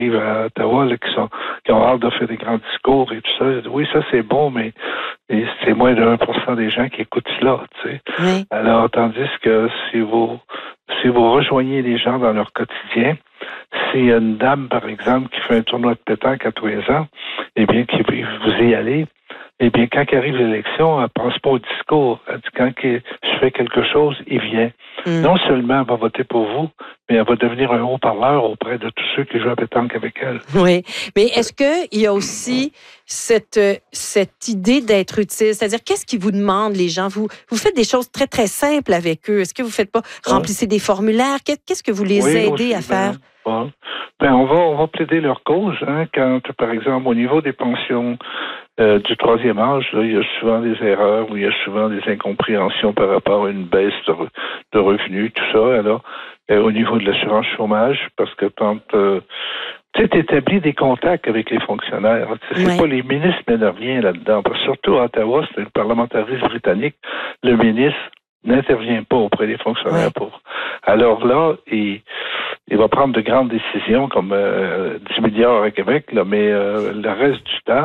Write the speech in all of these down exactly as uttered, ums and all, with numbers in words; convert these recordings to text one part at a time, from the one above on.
arrivent à Ottawa, là, qui, sont, qui ont hâte de faire des grands discours et tout ça. Oui, ça, c'est bon, mais, mais c'est moins de un pour cent des gens qui écoutent cela, tu sais. Oui. Alors, tandis que si vous, si vous rejoignez les gens dans leur quotidien, si une dame, par exemple, qui fait un tournoi de pétanque à tous les ans, eh bien, qui vous y allez, eh bien, quand arrive l'élection, elle ne pense pas au discours. Elle dit, quand je fais quelque chose, il vient. Mm. Non seulement elle va voter pour vous, mais elle va devenir un haut-parleur auprès de tous ceux qui jouent à pétanque avec elle. Oui, mais est-ce qu'il y a aussi cette, cette idée d'être utile? C'est-à-dire, qu'est-ce qu'ils vous demandent, les gens? Vous, vous faites des choses très, très simples avec eux. Est-ce que vous ne faites pas remplissez des formulaires? Qu'est-ce que vous les oui, aidez aussi, à faire? Ben, bon. ben, on va, on va plaider leur cause. Hein, quand, par exemple, au niveau des pensions euh, du troisième âge, là, il y a souvent des erreurs ou il y a souvent des incompréhensions par rapport à une baisse de, de revenus, tout ça. Alors, euh, au niveau de l'assurance chômage, parce que quand euh, tu établis des contacts avec les fonctionnaires, c'est ouais. pas les ministres mais ne rien là-dedans. Parce que surtout à Ottawa, c'est le parlementarisme britannique, le ministre n'intervient pas auprès des fonctionnaires ouais. pour. Alors là, il, il va prendre de grandes décisions comme euh, dix milliards à Québec, là, mais euh, le reste du temps,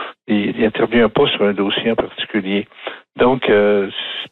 il n'intervient pas sur un dossier en particulier. Donc, euh,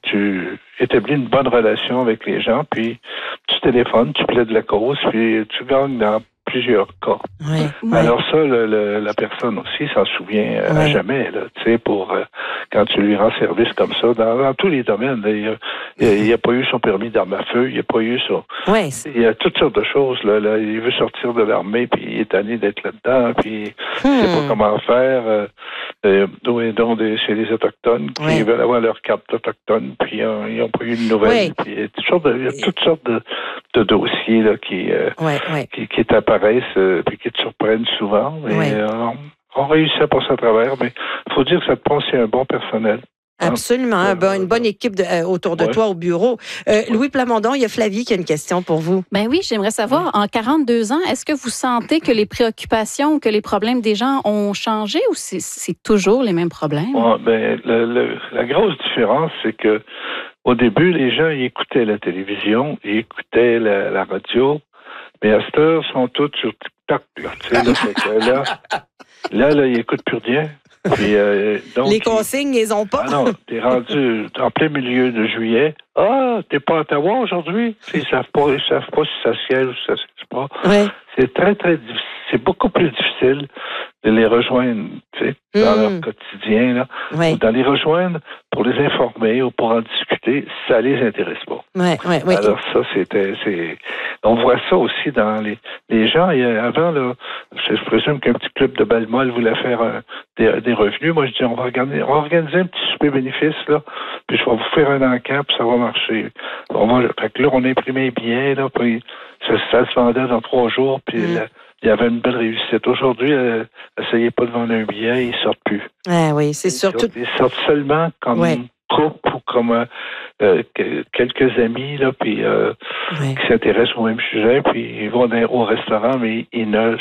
tu établis une bonne relation avec les gens, puis tu téléphones, tu plaides la cause, puis tu gagnes dans plusieurs cas. Oui, oui. Alors ça, le, le, la personne aussi s'en souvient euh, oui. à jamais, là, tu sais, pour euh, quand tu lui rends service comme ça, dans, dans tous les domaines. Là, il n'a pas eu son permis d'arme à feu, il n'a pas eu son... Oui. Il y a toutes sortes de choses, là, là. Il veut sortir de l'armée, puis il est tanné d'être là-dedans, puis il ne hmm. sait pas comment faire. Euh, euh, donc, des, chez les Autochtones qui oui. veulent avoir leur carte d'Autochtone, puis euh, ils n'ont pas eu de nouvelles. Oui. Puis, il y a toutes sortes de, il y a toutes sortes de, de dossiers là, qui, euh, oui, oui. qui, qui apparaissent euh, puis qui te surprennent souvent. Mais, oui. euh, on, on réussit à passer à travers, mais il faut dire que ça te prend aussi un bon personnel. Absolument. Hein? Euh, une bonne équipe de, euh, autour de ouais. toi au bureau. Euh, ouais. Louis Plamondon, il y a Flavie qui a une question pour vous. Ben oui, j'aimerais savoir, en quarante-deux ans, est-ce que vous sentez que les préoccupations ou que les problèmes des gens ont changé ou c'est, c'est toujours les mêmes problèmes? Ouais, ben, le, le, la grosse différence, c'est que au début, les gens ils écoutaient la télévision, ils écoutaient la, la radio, mais à cette heure, ils sont tous sur TikTok. Là, tu sais, là, fait que là, là, là, ils n'écoutent plus rien. Puis, euh, donc, les consignes, ils ont pas. Ah non, t'es rendu en plein milieu de juillet. Ah, t'es pas à Ottawa aujourd'hui? Ils savent pas, ils savent pas si ça siège ou si ça siège pas. Oui. C'est très, très difficile. C'est beaucoup plus difficile de les rejoindre, tu sais, dans mmh. leur quotidien, là. Oui. Ou de les rejoindre pour les informer ou pour en discuter, ça les intéresse pas. Oui, oui, oui. Alors ça, c'était, c'est, on voit ça aussi dans les, les gens. Il y a, avant, là, je, je présume qu'un petit club de Balmol voulait faire un, des, des revenus. Moi, je dis, on va organiser, on va organiser un petit super bénéfice, là, puis je vais vous faire un encamp, puis ça va marcher. On va, fait que là, on imprimait bien, là, puis ça, ça se vendait dans trois jours, puis mmh. la, il y avait une belle réussite. Aujourd'hui, euh, essayez pas de vendre un billet, ils sortent plus. Ah oui, c'est ils surtout... Sortent, ils sortent seulement comme ouais. une couple ou comme euh, quelques amis, là, puis euh, ouais. qui s'intéressent au même sujet, puis ils vont dans, au restaurant, mais ils ne,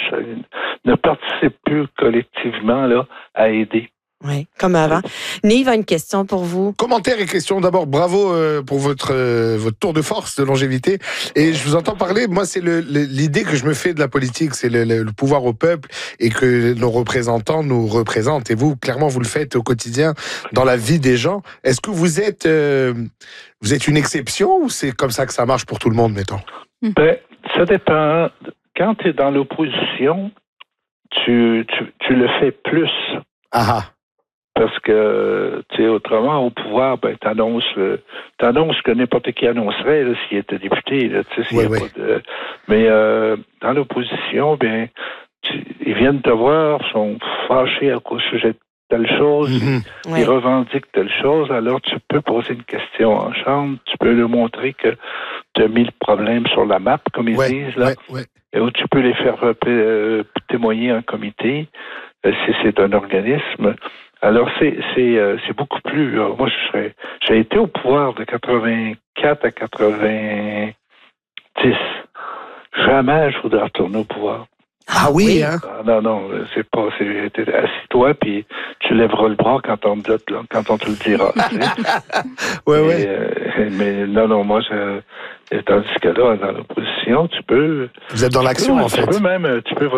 ne participent plus collectivement là, à aider. Oui, comme avant. Nive a une question pour vous. Commentaire et question. D'abord, bravo euh, pour votre euh, votre tour de force de longévité. Et je vous entends parler. Moi, c'est le, le, l'idée que je me fais de la politique, c'est le, le, le pouvoir au peuple et que nos représentants nous représentent. Et vous, clairement, vous le faites au quotidien dans la vie des gens. Est-ce que vous êtes euh, vous êtes une exception ou c'est comme ça que ça marche pour tout le monde, mettons? Ben, ça dépend. Quand tu es dans l'opposition, tu, tu tu le fais plus. Ah. Parce que, tu sais, autrement, au pouvoir, ben, t'annonces, euh, t'annonces que n'importe qui annoncerait, là, s'il était député, là, tu sais, s'il oui, y a oui. pas de... Mais, euh, dans l'opposition, ben, tu, ils viennent te voir, sont fâchés à cause sujet de telle chose, mm-hmm. ils, oui. ils revendiquent telle chose, alors tu peux poser une question en chambre, tu peux leur montrer que tu as mis le problème sur la map, comme ils ouais, disent, là, ouais, ouais. et où tu peux les faire euh, témoigner en comité, euh, si c'est un organisme. Alors, c'est c'est euh, c'est beaucoup plus... Euh, moi, je serais... J'ai été au pouvoir de quatre-vingt-quatre à quatre-vingt-dix. Jamais je voudrais retourner au pouvoir. Ah oui, oui. hein? Ah, non, non, c'est pas. C'est, t'es assis-toi, puis tu lèveras le bras quand on, te, là, quand on te le dira. Tu sais. Ouais, Et, ouais. euh, mais non, non, moi, je, tandis que là, dans l'opposition, tu peux. Vous êtes dans tu l'action, peux, en tu fait. peux même, tu peux